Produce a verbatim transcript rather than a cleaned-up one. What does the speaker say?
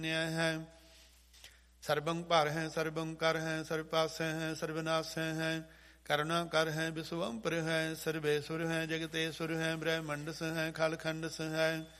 है। सर्वं पार है, सर्वं कर है, सर्व पास है, सर्वनाश है, करुणा कर है, विश्वम पर है, सर्वेश्वर है, जगतेश्वर है, ब्रह्मंड से है, खालखंड से है।